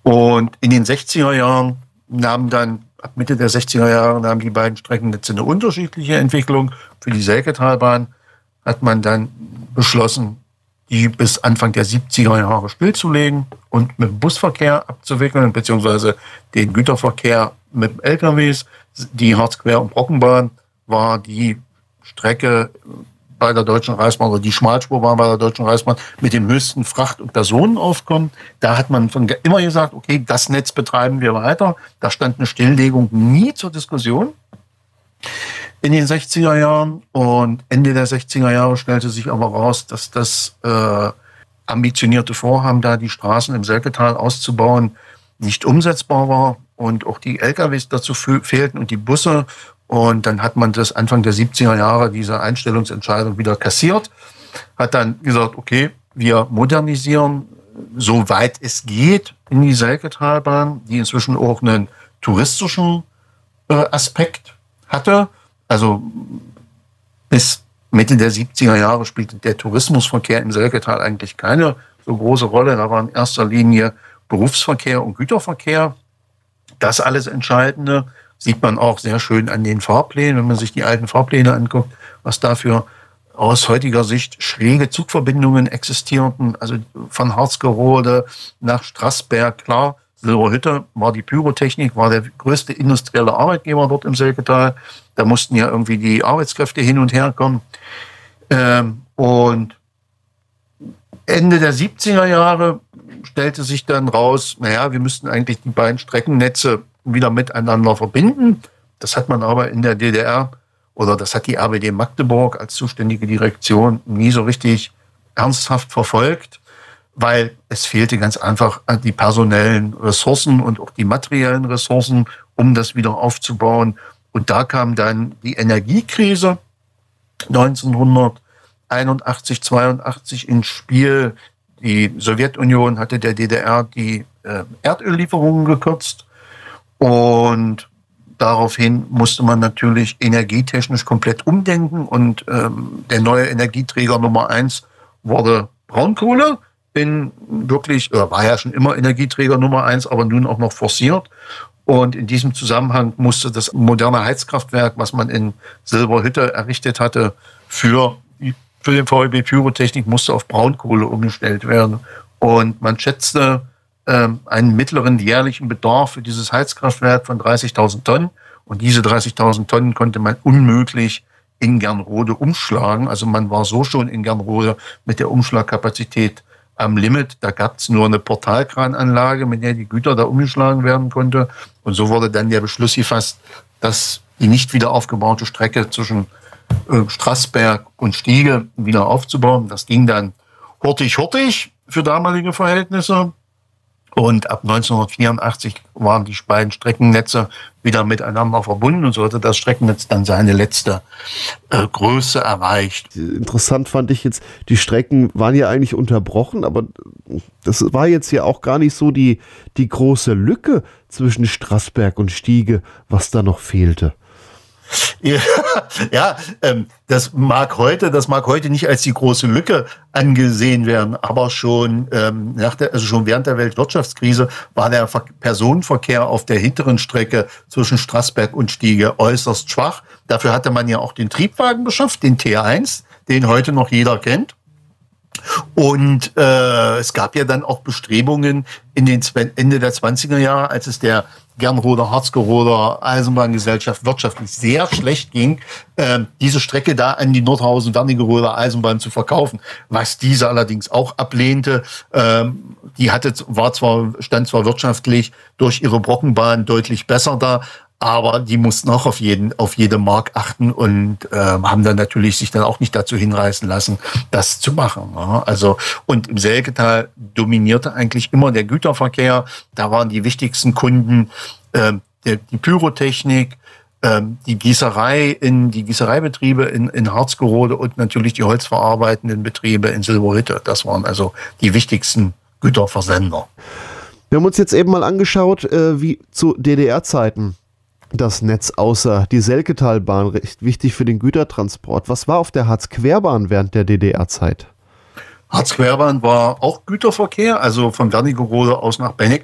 Und in den 60er Jahren ab Mitte der 60er Jahre nahmen die beiden Streckennetze eine unterschiedliche Entwicklung. Für die Selketalbahn hat man dann beschlossen, die bis Anfang der 70er Jahre stillzulegen und mit dem Busverkehr abzuwickeln, beziehungsweise den Güterverkehr mit LKWs. Die Harzquer- und Brockenbahn war die Strecke bei der Deutschen Reichsbahn, oder die Schmalspurbahn bei der Deutschen Reichsbahn mit dem höchsten Fracht- und Personenaufkommen. Da hat man immer gesagt, okay, das Netz betreiben wir weiter. Da stand eine Stilllegung nie zur Diskussion in den 60er Jahren. Und Ende der 60er Jahre stellte sich aber raus, dass das ambitionierte Vorhaben, da die Straßen im Selketal auszubauen, nicht umsetzbar war und auch die LKWs dazu fehlten und die Busse. Und dann hat man das Anfang der 70er Jahre, diese Einstellungsentscheidung, wieder kassiert, hat dann gesagt, okay, wir modernisieren, soweit es geht, in die Selketalbahn, die inzwischen auch einen touristischen Aspekt hatte. Also bis Mitte der 70er Jahre spielte der Tourismusverkehr im Selketal eigentlich keine so große Rolle. Da war in erster Linie Berufsverkehr und Güterverkehr das alles Entscheidende. Sieht man auch sehr schön an den Fahrplänen, wenn man sich die alten Fahrpläne anguckt, was dafür aus heutiger Sicht schräge Zugverbindungen existierten. Also von Harzgerode nach Straßberg, klar, Silberhütte war die Pyrotechnik, war der größte industrielle Arbeitgeber dort im Selketal. Da mussten ja irgendwie die Arbeitskräfte hin und her kommen. Und Ende der 70er Jahre stellte sich dann raus, wir müssten eigentlich die beiden Streckennetze wieder miteinander verbinden. Das hat man aber in der DDR, oder das hat die RBD Magdeburg als zuständige Direktion nie so richtig ernsthaft verfolgt, weil es fehlte ganz einfach an die personellen Ressourcen und auch die materiellen Ressourcen, um das wieder aufzubauen. Und da kam dann die Energiekrise 1981, 82 ins Spiel. Die Sowjetunion hatte der DDR die Erdöllieferungen gekürzt. Und daraufhin musste man natürlich energietechnisch komplett umdenken. Und der neue Energieträger Nummer 1 wurde Braunkohle. War ja schon immer Energieträger Nummer 1, aber nun auch noch forciert. Und in diesem Zusammenhang musste das moderne Heizkraftwerk, was man in Silberhütte errichtet hatte, für den VEB Pyrotechnik, musste auf Braunkohle umgestellt werden. Und man schätzte einen mittleren jährlichen Bedarf für dieses Heizkraftwerk von 30.000 Tonnen. Und diese 30.000 Tonnen konnte man unmöglich in Gernrode umschlagen. Also man war so schon in Gernrode mit der Umschlagkapazität am Limit. Da gab es nur eine Portalkrananlage, mit der die Güter da umgeschlagen werden konnte. Und so wurde dann der Beschluss gefasst, dass die nicht wieder aufgebaute Strecke zwischen Straßberg und Stiege wieder aufzubauen. Das ging dann hurtig für damalige Verhältnisse. Und ab 1984 waren die beiden Streckennetze wieder miteinander verbunden und so hatte das Streckennetz dann seine letzte Größe erreicht. Interessant fand ich jetzt, die Strecken waren ja eigentlich unterbrochen, aber das war jetzt ja auch gar nicht so die große Lücke zwischen Straßberg und Stiege, was da noch fehlte. Ja, das mag heute nicht als die große Lücke angesehen werden, aber schon schon während der Weltwirtschaftskrise war der Personenverkehr auf der hinteren Strecke zwischen Straßberg und Stiege äußerst schwach. Dafür hatte man ja auch den Triebwagen beschafft, den T1, den heute noch jeder kennt. Und es gab ja dann auch Bestrebungen in den Ende der 20er Jahre, als es der Gernroder, Harzgeroder Eisenbahngesellschaft wirtschaftlich sehr schlecht ging, diese Strecke da an die Nordhausen-Wernigeroder Eisenbahn zu verkaufen, was diese allerdings auch ablehnte. Die stand zwar wirtschaftlich durch ihre Brockenbahn deutlich besser da, aber die mussten auch auf jede Mark achten und haben dann natürlich sich dann auch nicht dazu hinreißen lassen, das zu machen. Ja. Also, und im Selketal dominierte eigentlich immer der Güterverkehr. Da waren die wichtigsten Kunden die Pyrotechnik, die Gießereibetriebe in Harzgerode und natürlich die holzverarbeitenden Betriebe in Silberhütte. Das waren also die wichtigsten Güterversender. Wir haben uns jetzt eben mal angeschaut, wie zu DDR-Zeiten das Netz aussah. Die Selketalbahn, recht wichtig für den Gütertransport. Was war auf der Harzquerbahn während der DDR-Zeit? Harzquerbahn war auch Güterverkehr, also von Wernigerode aus nach